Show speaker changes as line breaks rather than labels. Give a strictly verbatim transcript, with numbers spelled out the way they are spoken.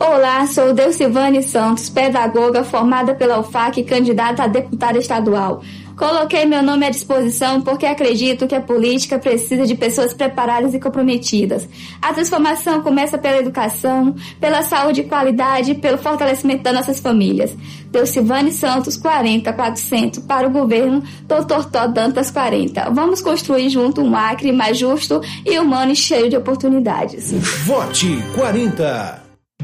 Olá, sou Delcivane Santos, pedagoga formada pela U F A C e candidata a deputada estadual. Coloquei meu nome à disposição porque acredito que a política precisa de pessoas preparadas e comprometidas. A transformação começa pela educação, pela saúde e qualidade e pelo fortalecimento das nossas famílias. Delcivane Santos, quarenta, quatrocentos, para o governo doutor Tó Dantas, quarenta. Vamos construir junto um Acre mais justo e humano e cheio de oportunidades.
Vote quarenta.